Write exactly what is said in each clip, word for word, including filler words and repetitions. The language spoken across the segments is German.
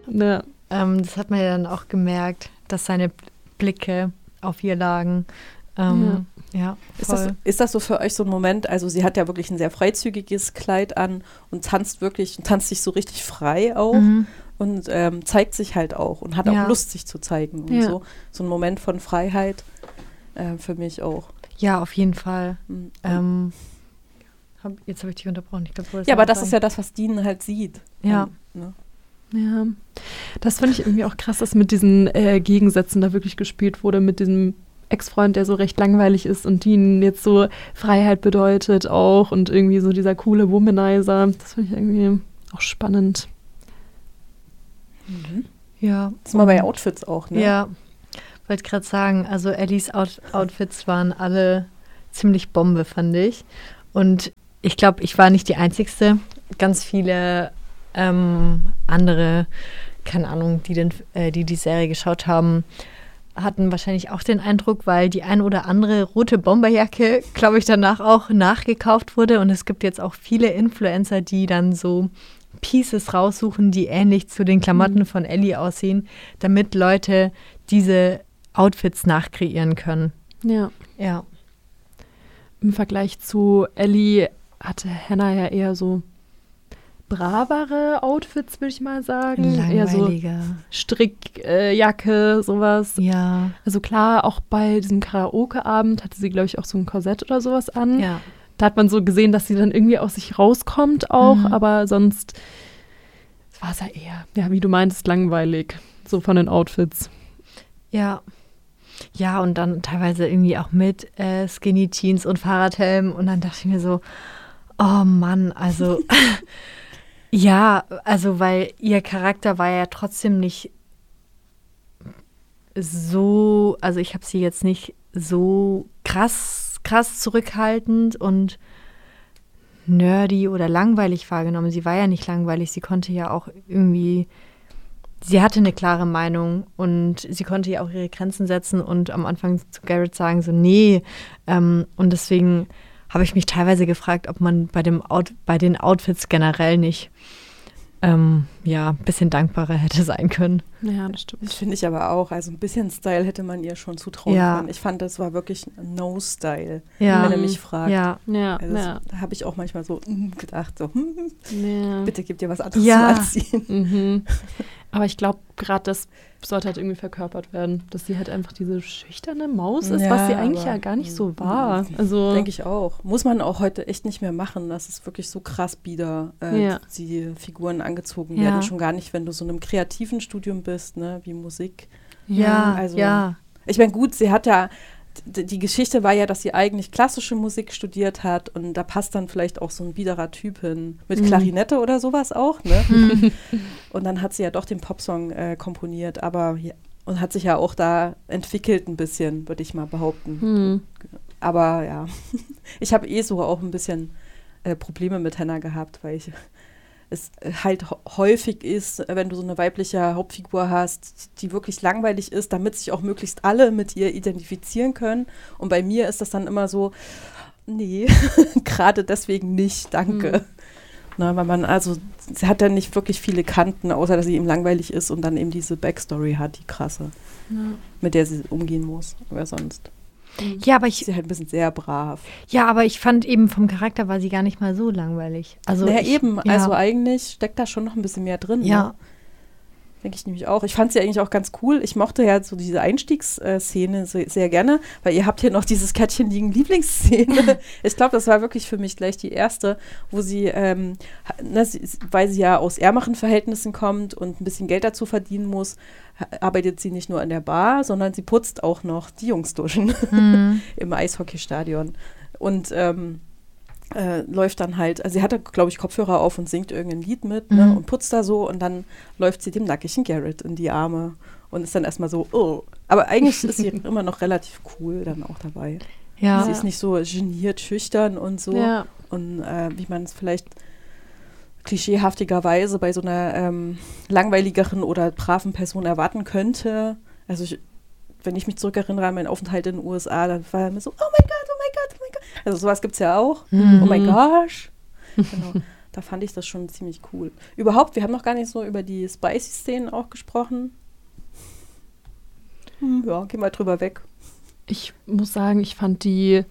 Ja. Ähm, das hat man ja dann auch gemerkt, dass seine Blicke auf ihr lagen. Ähm, ja, ja ist, das, ist das so für euch so ein Moment, also sie hat ja wirklich ein sehr freizügiges Kleid an und tanzt wirklich, tanzt sich so richtig frei auch mhm. und ähm, zeigt sich halt auch und hat ja. auch Lust, sich zu zeigen und ja. so. So ein Moment von Freiheit äh, für mich auch. Ja, auf jeden Fall. Mhm. Ähm, hab, jetzt habe ich dich unterbrochen. Ich glaub, ja, aber das sagen. Ist ja das, was Dean halt sieht. Ja. Und, ne? Ja, das finde ich irgendwie auch krass, dass mit diesen äh, Gegensätzen da wirklich gespielt wurde, mit diesem Ex-Freund, der so recht langweilig ist und Dean jetzt so Freiheit bedeutet auch und irgendwie so dieser coole Womanizer. Das finde ich irgendwie auch spannend. Mhm. Ja. Das ist mal bei Outfits auch, ne? Ja, wollte gerade sagen, also Ellies Out- Outfits waren alle ziemlich Bombe, fand ich. Und ich glaube, ich war nicht die Einzigste. Ganz viele ähm, andere, keine Ahnung, die, den, äh, die die Serie geschaut haben, hatten wahrscheinlich auch den Eindruck, weil die ein oder andere rote Bomberjacke, glaube ich, danach auch nachgekauft wurde. Und es gibt jetzt auch viele Influencer, die dann so Pieces raussuchen, die ähnlich zu den Klamotten von Ellie aussehen, damit Leute diese Outfits nachkreieren können. Ja. Ja. Im Vergleich zu Ellie hatte Hannah ja eher so bravere Outfits, würde ich mal sagen. Langweiliger. Eher so Strickjacke, äh, sowas. Ja. Also klar, auch bei diesem Karaoke-Abend hatte sie, glaube ich, auch so ein Korsett oder sowas an. Ja. Da hat man so gesehen, dass sie dann irgendwie aus sich rauskommt auch, mhm. aber sonst war es ja eher, ja, wie du meintest, langweilig, so von den Outfits. Ja. Ja, und dann teilweise irgendwie auch mit äh, Skinny Jeans und Fahrradhelm und dann dachte ich mir so, oh Mann, also ja, also weil ihr Charakter war ja trotzdem nicht so, also ich habe sie jetzt nicht so krass, krass zurückhaltend und nerdy oder langweilig wahrgenommen. Sie war ja nicht langweilig, sie konnte ja auch irgendwie, sie hatte eine klare Meinung und sie konnte ja auch ihre Grenzen setzen und am Anfang zu Garrett sagen so, nee, ähm, und deswegen habe ich mich teilweise gefragt, ob man bei, dem Out- bei den Outfits generell nicht ähm, ja, ein bisschen dankbarer hätte sein können. Ja, das stimmt. Das finde ich aber auch. Also ein bisschen Style hätte man ihr schon zutrauen ja. können. Ich fand, das war wirklich No-Style, ja. wenn er mich fragt. Ja, ja. Also ja. Da habe ich auch manchmal so mm, gedacht, so, hm, ja. bitte gib dir was anderes ja. zu anziehen. Mhm. Aber ich glaube, gerade das sollte halt irgendwie verkörpert werden, dass sie halt einfach diese schüchterne Maus ist, ja, was sie eigentlich ja gar nicht so war. Also denke ich auch. Muss man auch heute echt nicht mehr machen. Das ist wirklich so krass bieder, äh, ja. die Figuren angezogen ja. werden. Schon gar nicht, wenn du so in einem kreativen Studium bist, ne, wie Musik. Ja, also, ja. Ich meine, gut, sie hat ja, d- die Geschichte war ja, dass sie eigentlich klassische Musik studiert hat und da passt dann vielleicht auch so ein biederer Typ hin. Mit Klarinette mhm. oder sowas auch, ne? Mhm. Und dann hat sie ja doch den Popsong äh, komponiert, aber ja, und hat sich ja auch da entwickelt ein bisschen, würde ich mal behaupten. Mhm. Aber ja, ich habe eh so auch ein bisschen äh, Probleme mit Hannah gehabt, weil ich es halt häufig ist, wenn du so eine weibliche Hauptfigur hast, die wirklich langweilig ist, damit sich auch möglichst alle mit ihr identifizieren können. Und bei mir ist das dann immer so, nee, gerade deswegen nicht, danke. Hm. Na, weil man, also, sie hat dann nicht wirklich viele Kanten, außer dass sie eben langweilig ist und dann eben diese Backstory hat, die krasse, ja. mit der sie umgehen muss, aber sonst. Ja, aber ich, sie halt ein bisschen sehr brav. Ja, aber ich fand eben vom Charakter war sie gar nicht mal so langweilig. Also naja, ich, eben, ja. also eigentlich steckt da schon noch ein bisschen mehr drin. Ja. Ne? Denke ich nämlich auch. Ich fand sie eigentlich auch ganz cool. Ich mochte ja so diese Einstiegsszene sehr gerne, weil ihr habt hier noch dieses Kettchen liegen Lieblingsszene. Ich glaube, das war wirklich für mich gleich die erste, wo sie, ähm, ne, sie, weil sie ja aus ärmeren Verhältnissen kommt und ein bisschen Geld dazu verdienen muss, arbeitet sie nicht nur an der Bar, sondern sie putzt auch noch die Jungsduschen mhm. im Eishockeystadion. Und ähm, Äh, läuft dann halt, also sie hatte, glaube ich, Kopfhörer auf und singt irgendein Lied mit, ne, mhm. und putzt da so und dann läuft sie dem nackigen Garrett in die Arme und ist dann erstmal so, oh. Aber eigentlich ist sie immer noch relativ cool dann auch dabei. Ja. Sie ist nicht so geniert, schüchtern und so. Ja. Und äh, wie man es vielleicht klischeehaftigerweise bei so einer ähm, langweiligeren oder braven Person erwarten könnte. Also ich, wenn ich mich zurückerinnere an meinen Aufenthalt in den U S A, dann war er mir so, oh mein Gott, oh mein Gott, oh mein Gott. Also sowas gibt es ja auch. Mhm. Oh mein gosh. Genau. da fand ich das schon ziemlich cool. Überhaupt, wir haben noch gar nicht so über die Spicy-Szenen auch gesprochen. Hm, ja, gehen wir drüber weg. Ich muss sagen, ich fand die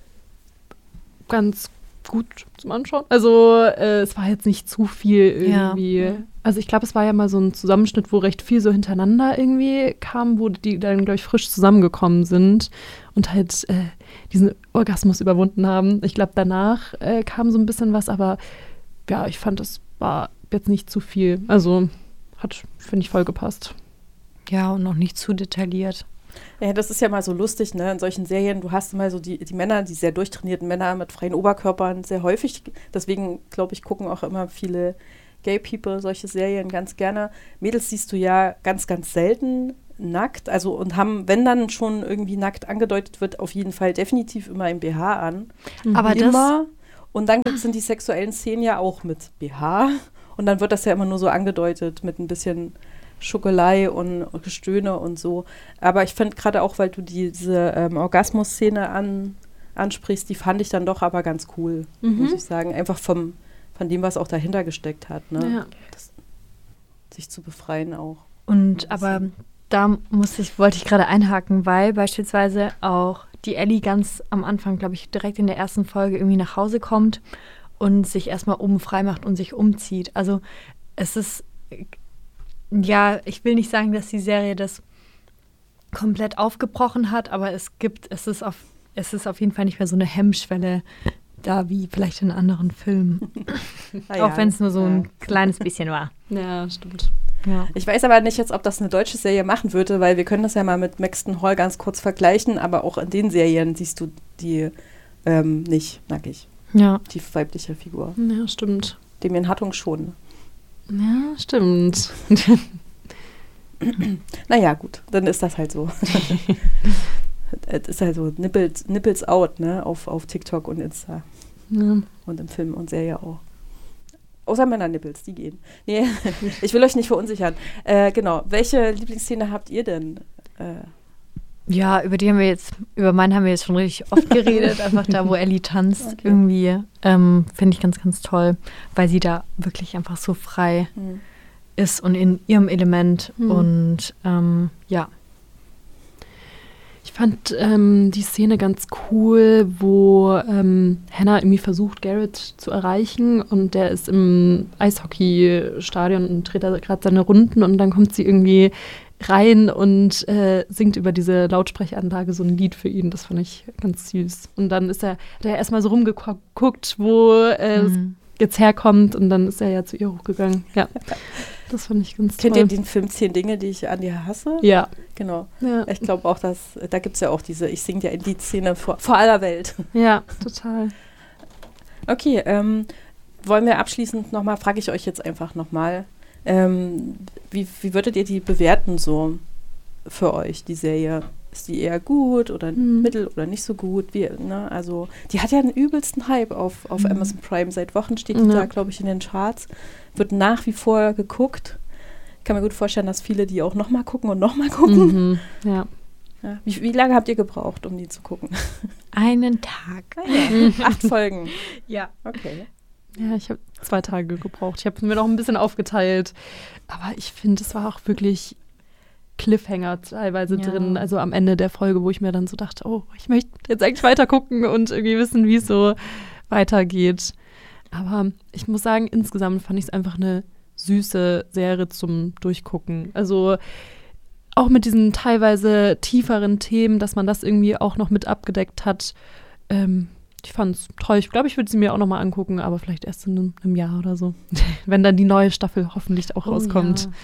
ganz gut zum Anschauen. Also äh, es war jetzt nicht zu viel irgendwie. Ja. Also ich glaube, es war ja mal so ein Zusammenschnitt, wo recht viel so hintereinander irgendwie kam, wo die dann, glaube ich, frisch zusammengekommen sind und halt äh, diesen Orgasmus überwunden haben. Ich glaube, danach äh, kam so ein bisschen was, aber ja, ich fand, es war jetzt nicht zu viel. Also hat, finde ich, voll gepasst. Ja, und noch nicht zu detailliert. Ja, das ist ja mal so lustig, ne? In solchen Serien, du hast immer so die, die Männer, die sehr durchtrainierten Männer mit freien Oberkörpern sehr häufig. Deswegen, glaube ich, gucken auch immer viele Gay People solche Serien ganz gerne. Mädels siehst du ja ganz, ganz selten nackt. Also und haben, wenn dann schon irgendwie nackt angedeutet wird, auf jeden Fall definitiv immer ein B H an. Aber das immer. Und dann sind die sexuellen Szenen ja auch mit B H. Und dann wird das ja immer nur so angedeutet mit ein bisschen Schokolei und Gestöhne und so. Aber ich finde gerade auch, weil du die, diese ähm, Orgasmus-Szene an, ansprichst, die fand ich dann doch aber ganz cool, Mhm. muss ich sagen. Einfach vom, von dem, was auch dahinter gesteckt hat. Ne? Ja. Das, sich zu befreien auch. Und aber da muss ich, wollte ich gerade einhaken, weil beispielsweise auch die Ellie ganz am Anfang, glaube ich, direkt in der ersten Folge irgendwie nach Hause kommt und sich erstmal oben frei macht und sich umzieht. Also es ist, ja, ich will nicht sagen, dass die Serie das komplett aufgebrochen hat, aber es gibt, es ist auf, es ist auf jeden Fall nicht mehr so eine Hemmschwelle da wie vielleicht in anderen Filmen. Na Auch ja, wenn es nur so ein ja. kleines bisschen war. Ja, stimmt. Ja. Ich weiß aber nicht jetzt, ob das eine deutsche Serie machen würde, weil wir können das ja mal mit Maxton Hall ganz kurz vergleichen, aber auch in den Serien siehst du die ähm, nicht nackig, Ja. die weibliche Figur. Ja, stimmt. Damien Hattung schon. Ja, stimmt. Naja, gut, dann ist das halt so. Es ist halt so Nipples, Nipples out, ne, auf, auf TikTok und Insta Ja. und im Film und Serie auch. Außer Männernippels, die gehen. Nee, ich will euch nicht verunsichern. Äh, genau, welche Lieblingsszene habt ihr denn? Äh, Ja, über die haben wir jetzt, über meinen haben wir jetzt schon richtig oft geredet. Einfach da, wo Ellie tanzt, Okay. irgendwie. Ähm, finde ich ganz, ganz toll, weil sie da wirklich einfach so frei hm. ist und in ihrem Element. Hm. Und ähm, ja. Ich fand ähm, die Szene ganz cool, wo ähm, Hannah irgendwie versucht, Garrett zu erreichen und der ist im Eishockeystadion und dreht da gerade seine Runden und dann kommt sie irgendwie rein und äh, singt über diese Lautsprecheranlage so ein Lied für ihn. Das fand ich ganz süß. Und dann ist er, hat er erstmal so rumgeguckt, wo äh, es Mhm. jetzt herkommt und dann ist er ja zu ihr hochgegangen. Ja, das fand ich ganz Kennt toll. ihr den Film Zehn Dinge, die ich an dir hasse? Ja. Genau. Ja, Ich glaube auch, dass da gibt es ja auch diese, ich singe ja in die Szene vor, vor aller Welt. ja, total. Okay, ähm, wollen wir abschließend nochmal, frage ich euch jetzt einfach nochmal, ähm, wie, wie würdet ihr die bewerten so für euch, die Serie? Ist die eher gut oder Hm. mittel oder nicht so gut? Wie, ne? Also, die hat ja einen übelsten Hype auf, auf Mhm. Amazon Prime. Seit Wochen steht die Ja. da, glaube ich, in den Charts. Wird nach wie vor geguckt. Ich kann mir gut vorstellen, dass viele die auch nochmal gucken und nochmal gucken. Mhm. Ja. Ja. Wie, wie lange habt ihr gebraucht, um die zu gucken? Einen Tag. Acht Folgen. Ja. Okay. Ja, ich habe zwei Tage gebraucht. Ich habe mir noch ein bisschen aufgeteilt. Aber ich finde, es war auch wirklich Cliffhanger teilweise Ja. drin. Also am Ende der Folge, wo ich mir dann so dachte, oh, ich möchte jetzt eigentlich weiter gucken und irgendwie wissen, wie es so weitergeht. Aber ich muss sagen, insgesamt fand ich es einfach eine süße Serie zum Durchgucken. Also auch mit diesen teilweise tieferen Themen, dass man das irgendwie auch noch mit abgedeckt hat. Ähm, ich fand es toll. Ich glaube, ich würde sie mir auch noch mal angucken, aber vielleicht erst in einem, einem Jahr oder so. Wenn dann die neue Staffel hoffentlich auch Oh, rauskommt. ja.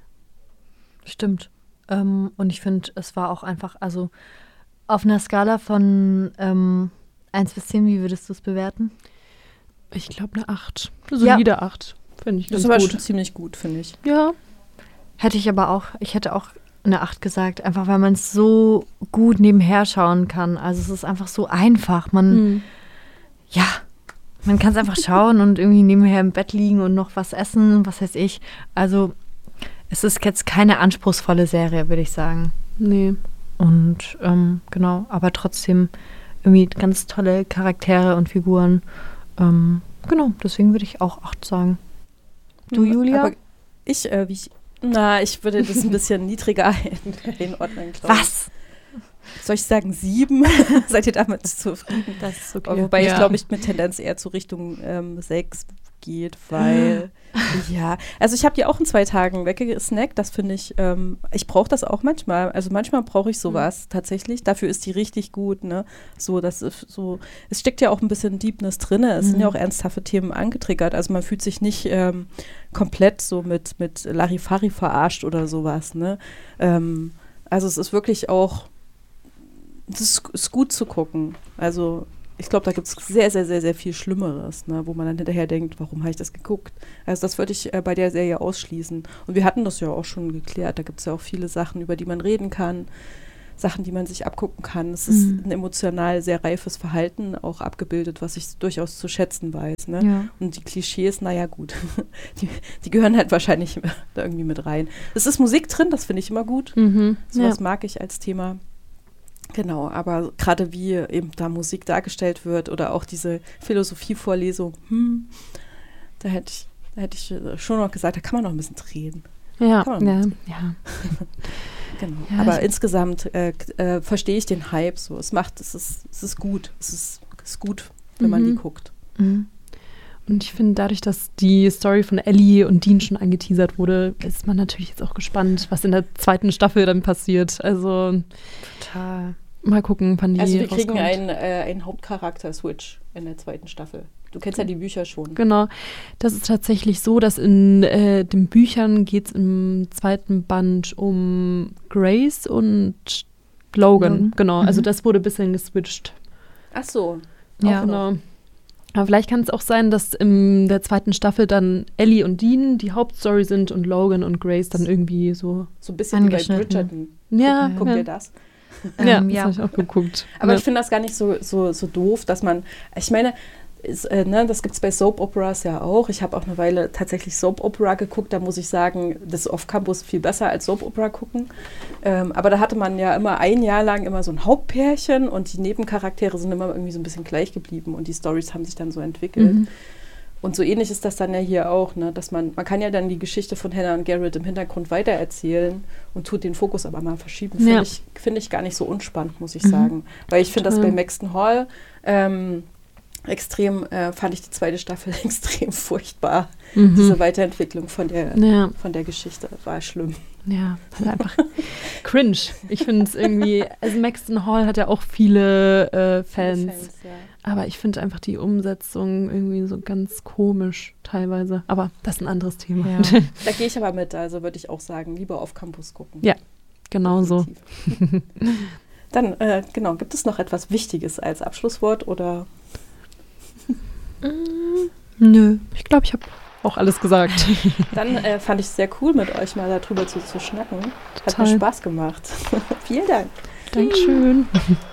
Stimmt. Ähm, und ich finde, es war auch einfach, also auf einer Skala von ähm, eins bis zehn, wie würdest du es bewerten? Ich glaube, eine acht. Eine Ja. solide acht. Finde ich Das ganz ist aber gut. schon ziemlich gut, finde ich. Ja. Hätte ich aber auch, ich hätte auch eine acht gesagt, einfach weil man es so gut nebenher schauen kann. Also es ist einfach so einfach. Man, Mhm. ja, man kann es einfach schauen und irgendwie nebenher im Bett liegen und noch was essen, was weiß ich. Also es ist jetzt keine anspruchsvolle Serie, würde ich sagen. Nee. Und ähm, genau, aber trotzdem irgendwie ganz tolle Charaktere und Figuren. Ähm, genau, deswegen würde ich auch acht sagen. Du, Julia? Aber ich, äh, wie ich, na, ich würde das ein bisschen niedriger ein, einordnen, glaube ich. Was? Soll ich sagen sieben? Seid ihr damit zufrieden? Das ist okay. Wobei Ja. ich, glaube ich, mit Tendenz eher zu Richtung ähm, sechs geht, weil, ja, also ich habe die auch in zwei Tagen weggesnackt, das finde ich, ähm, ich brauche das auch manchmal, also manchmal brauche ich sowas mhm. tatsächlich, dafür ist die richtig gut, ne, so, das ist so, es steckt ja auch ein bisschen Deepness drin, es mhm. sind ja auch ernsthafte Themen angetriggert, also man fühlt sich nicht ähm, komplett so mit, mit Larifari verarscht oder sowas, ne, ähm, also es ist wirklich auch, es ist, ist gut zu gucken, also ich glaube, da gibt es sehr, sehr, sehr, sehr viel Schlimmeres, ne, wo man dann hinterher denkt, warum habe ich das geguckt? Also das würde ich äh, bei der Serie ausschließen. Und wir hatten das ja auch schon geklärt. Da gibt es ja auch viele Sachen, über die man reden kann, Sachen, die man sich abgucken kann. Es ist Mhm. ein emotional sehr reifes Verhalten auch abgebildet, was ich durchaus zu schätzen weiß. Ne? Ja. Und die Klischees, naja gut, die, die gehören halt wahrscheinlich da irgendwie mit rein. Es ist Musik drin, das finde ich immer gut. Mhm. Sowas Ja. mag ich als Thema. Genau, aber gerade wie eben da Musik dargestellt wird oder auch diese Philosophievorlesung, hm, da hätte ich, da hätte ich schon noch gesagt, da kann man noch ein bisschen drehen. Ja, Kann man ja, machen. ja. Genau. Ja, aber ich- insgesamt äh, äh, verstehe ich den Hype so. Es macht, es ist, es ist gut. Es ist, es ist gut, wenn man die Mhm. guckt. Mhm. Und ich finde, dadurch, dass die Story von Ellie und Dean schon angeteasert wurde, ist man natürlich jetzt auch gespannt, was in der zweiten Staffel dann passiert. Also Total. mal gucken, wann die Also wir kriegen rauskommt. einen, äh, einen Hauptcharakter-Switch in der zweiten Staffel. Du kennst ja die Bücher schon. Genau. Das ist tatsächlich so, dass in äh, den Büchern geht es im zweiten Band um Grace und Logan. Logan. Genau, also Mhm. das wurde ein bisschen geswitcht. Ach so. Ja, Auch noch. genau. Aber vielleicht kann es auch sein, dass in der zweiten Staffel dann Ellie und Dean die Hauptstory sind und Logan und Grace dann irgendwie so. So ein bisschen wie bei Angeschnitten. Bridgerton. Ja, Guckt ja. ihr das? Ja, Ähm, das ja. habe ich auch geguckt. Aber ja. ich finde das gar nicht so, so, so doof, dass man, ich meine, ist, äh, ne, das gibt es bei Soap Operas ja auch. Ich habe auch eine Weile tatsächlich Soap Opera geguckt. Da muss ich sagen, das ist auf Campus viel besser als Soap Opera gucken. Ähm, aber da hatte man ja immer ein Jahr lang immer so ein Hauptpärchen und die Nebencharaktere sind immer irgendwie so ein bisschen gleich geblieben und die Storys haben sich dann so entwickelt. Mhm. Und so ähnlich ist das dann ja hier auch, ne, dass man, man kann ja dann die Geschichte von Hannah und Garrett im Hintergrund weitererzählen und tut den Fokus aber mal verschieben. Finde Ja. ich, find ich gar nicht so unspannend, muss ich Mhm. sagen. Weil ich finde das Total. bei Maxton Hall ähm, extrem, äh, fand ich die zweite Staffel extrem furchtbar. Mhm. Diese Weiterentwicklung von der, Ja, von der Geschichte war schlimm. ja, halt einfach cringe. Ich finde es irgendwie, also Maxton Hall hat ja auch viele äh, Fans, ja. aber ich finde einfach die Umsetzung irgendwie so ganz komisch teilweise. Aber das ist ein anderes Thema. Ja. Da gehe ich aber mit, also würde ich auch sagen, lieber auf Campus gucken. Ja, genau so. Definitiv. Dann, äh, genau, gibt es noch etwas Wichtiges als Abschlusswort oder? Nö. Ich glaube, ich habe auch alles gesagt. Dann äh, fand ich es sehr cool, mit euch mal darüber zu, zu schnacken. Hat Total. mir Spaß gemacht. Vielen Dank. Dankeschön.